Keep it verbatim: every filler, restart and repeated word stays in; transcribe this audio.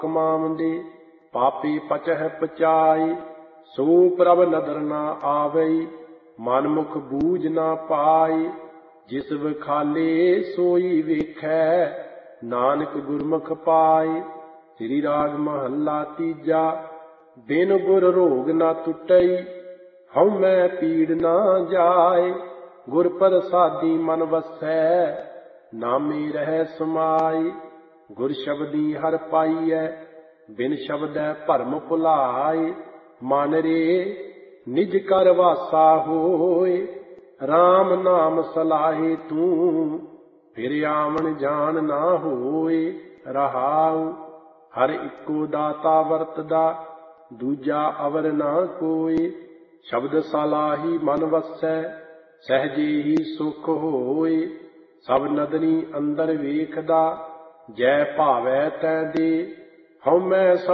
ਕਮਾਵੰਦੇ ਪਾਪੀ ਪਚਹਿ ਪਚਾਈ। ਸੋ ਪ੍ਰਭ ਨਦਰ ਨਾ ਆਵਈ ਮਨ ਮੁਖ ਬੂਝ ਨਾ ਪਾਈ। ਜਿਸ ਵਿਖਾਲੇ ਸੋਈ ਵੇਖੈ ਨਾਨਕ ਗੁਰਮੁਖ ਪਾਈ। ਸ੍ਰੀ ਰਾਗ ਮਹੱਲਾ ਤੀਜਾ। ਬਿਨ ਗੁਰ ਰੋਗ ਨਾ ਟੁੱਟਈ ਹਉ ਮੈਂ ਪੀੜ ਨਾ ਜਾਏ। ਗੁਰ ਪ੍ਰਸਾਦੀ ਮਨ ਵਸੈ ਨਾਮੇ ਰਹਿ ਸਮਾਈ। ਗੁਰ ਸ਼ਬਦੀ ਹਰਿ ਪਾਈਐ ਬਿਨ ਸ਼ਬਦੈ ਭਰਮ ਭੁਲਾਏ। ਮਨ ਰੇ ਨਿਜ ਕਰ ਵਾਸਾ ਹੋਏ RAM ਨਾਮ ਸਲਾਹੇ ਤੂੰ। ਫਿਰ ਆਵਣ ਜਾਣ ਨਾ ਹੋਏ ਰਹਾਉ। ਹਰ ਇੱਕੋ ਦਾਤਾ ਵਰਤਦਾ ਦੂਜਾ ਅਵਰ ਨਾ ਕੋਇ। ਸ਼ਬਦ ਸਲਾਹੀ ਮਨ ਵਸੈ ਸਹਿਜੇ ਹੀ ਸੁਖ ਹੋਏ। ਸਭ ਨਦਨੀ ਅੰਦਰ ਵੇਖਦਾ ਜੈ ਭਾਵੈ ਤੈ ਦੇ। ਹਉ ਮੈਂ